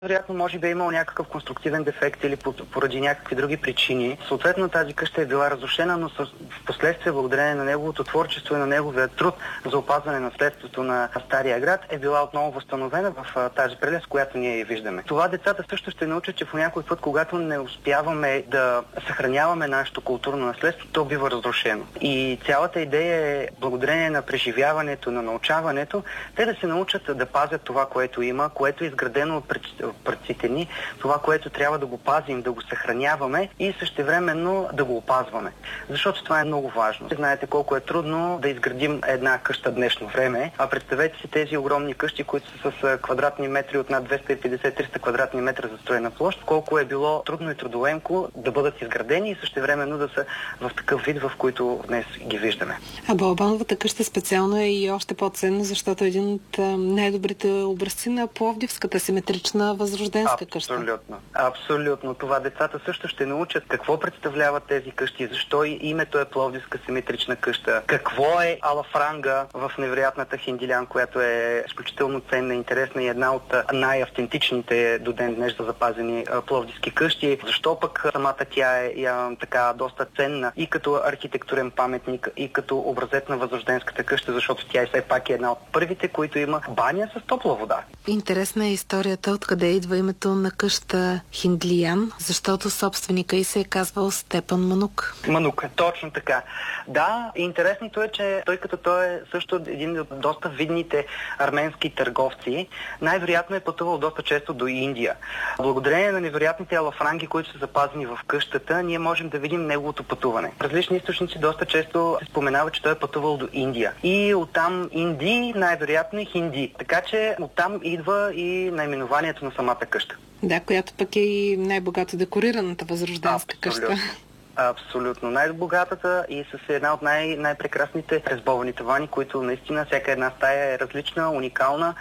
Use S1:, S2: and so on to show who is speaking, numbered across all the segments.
S1: Вероятно, може би е имал някакъв конструктивен дефект или поради някакви други причини. Съответно, тази къща е била разрушена, но в последствие, благодарение на неговото творчество и на неговия труд за опазване на наследството на Стария град, е била отново възстановена в тази прелест, която ние я виждаме. Това децата също ще научат, че по някой път, когато не успяваме да съхраняваме нашето културно наследство, то бива разрушено. И цялата идея е, благодарение на преживяването, на научаването, те да се научат да пазят това, което има, което е изградено от предците ни, това, което трябва да го пазим, да го съхраняваме и същевременно да го опазваме. Защото това е много важно. Знаете колко е трудно да изградим една къща днешно време, а представете си тези огромни къщи, които са с квадратни метри от над 250-300 квадратни метра застроена площ, колко е било трудно и трудоемко да бъдат изградени и същевременно да са в такъв вид, в който днес ги виждаме.
S2: А Балабановата къща специално е и още по-ценна, защото е един от най-добрите образци на пловдивската симетрична възрожденска къща.
S1: Абсолютно. Абсолютно. Това децата също ще научат какво представляват тези къщи, защо и името е Пловдивска симетрична къща, какво е алафранга в невероятната Хиндилян, която е изключително ценна, интересна и една от най-автентичните до ден днес за запазени пловдивски къщи, защо пък самата тя е така доста ценна и като архитектурен паметник, и като образец на възрожденската къща, защото тя все пак е една от първите, които има баня с топла вода.
S2: Интересна е историята откъде идва името на къща Хиндлиян, защото собственика й се е казвал Степан Манук.
S1: Манук, точно така. Да, интересното е, че той е също един от доста видните арменски търговци, най-вероятно е пътувал доста често до Индия. Благодарение на невероятните алафранги, които са запазени в къщата, ние можем да видим неговото пътуване. Различни източници доста често се споменава, че той е пътувал до Индия. И оттам Инди, най-вероятно и Хинди. Така че оттам идва и наименованието на самата къща.
S2: Да, която пък е и най-богато декорираната възрожденска къща.
S1: Абсолютно. Най-богатата и с една от най-прекрасните резбовани тавани, които наистина всяка една стая е различна, уникална,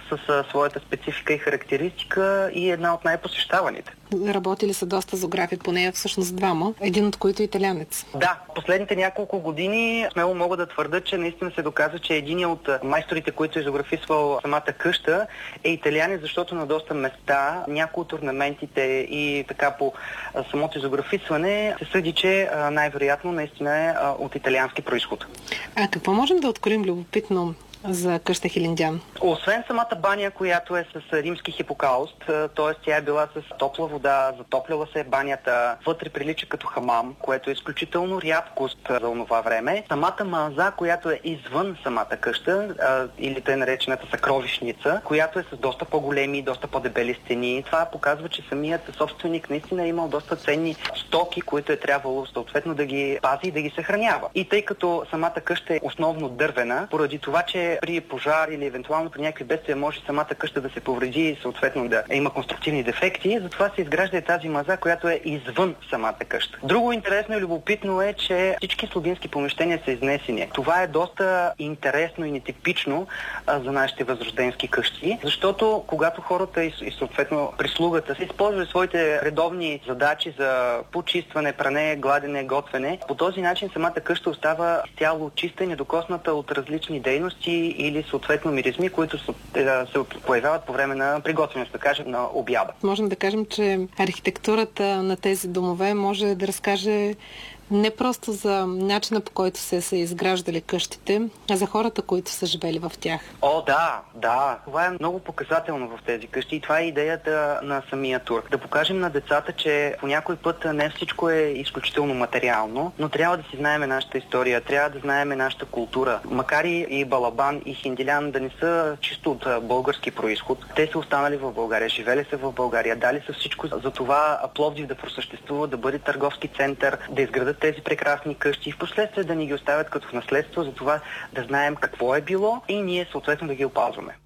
S1: с своята специфика и характеристика и една от най-посещаваните.
S2: Работили са доста зоографи по нея, всъщност двама, един от които италянец.
S1: Да, последните няколко години смело мога да твърда, че наистина се доказва, че един от майсторите, които е изографисвал самата къща, е италянец, защото на доста места някои от орнаментите и така по самото изографисване се съди, че най-вероятно наистина е от италиански произход.
S2: А какво можем да откроим любопитно за къща Хиндилян?
S1: Освен самата баня, която е с римски хипокауст, т.е. тя е била с топла вода, затопляла се банята, вътре прилича като хамам, което е изключително рядкост за онова време. Самата манза, която е извън самата къща, или тъй наречената съкровищница, която е с доста по-големи, доста по-дебели стени. Това показва, че самият собственик наистина е имал доста ценни стоки, които е трябвало съответно да ги пази и да ги съхранява. И тъй като самата къща е основно дървена, поради това, че при пожар или евентуално при някакви бедствия може самата къща да се повреди и съответно да има конструктивни дефекти, затова се изгражда и тази маза, която е извън самата къща. Друго интересно и любопитно е, че всички слугински помещения са изнесени. Това е доста интересно и нетипично за нашите възрожденски къщи, защото когато хората и съответно прислугата са използвали своите редовни задачи за почистване, пране, гладене, готвене, по този начин самата къща остава цяло чиста и недокосната от различни дейности или съответно миризми, които се появяват по време на приготвянето, да кажем, на обяда.
S2: Можем да кажем, че архитектурата на тези домове може да разкаже не просто за начина, по който са изграждали къщите, а за хората, които са живели в тях.
S1: О, да. Това е много показателно в тези къщи и това е идеята на самия тур. Да покажем на децата, че по някой път не всичко е изключително материално, но трябва да си знаем нашата история, трябва да знаем нашата култура. Макар и Балабан, и Хиндилян да не са чисто от български происход, те са останали в България, живели са в България, дали са всичко за това Пловдив да просъществува, да бъде търговски център, да изградат тези прекрасни къщи и в последствие да ни ги оставят като в наследство, за това да знаем какво е било и ние съответно да ги опазваме.